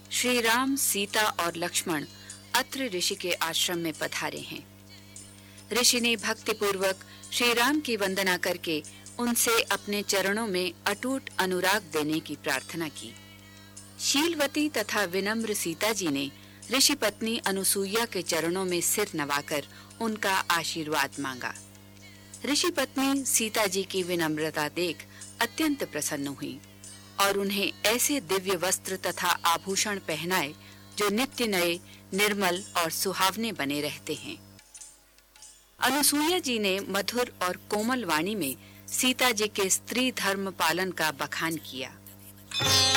श्री राम, सीता और लक्ष्मण अत्रि ऋषि के आश्रम में पधारे हैं। ऋषि ने भक्तिपूर्वक श्री राम की वंदना करके उनसे अपने चरणों में अटूट अनुराग देने की प्रार्थना की। शीलवती तथा विनम्र सीता जी ने ऋषि पत्नी अनुसुईया के चरणों में सिर नवाकर उनका आशीर्वाद मांगा। ऋषि पत्नी सीता जी की विनम्रता देख अत्यंत प्रसन्न हुई और उन्हें ऐसे दिव्य वस्त्र तथा आभूषण पहनाए जो नित्य नए, निर्मल और सुहावने बने रहते हैं। अनुसुईया जी ने मधुर और कोमल वाणी में सीता जी के स्त्री धर्म पालन का बखान किया।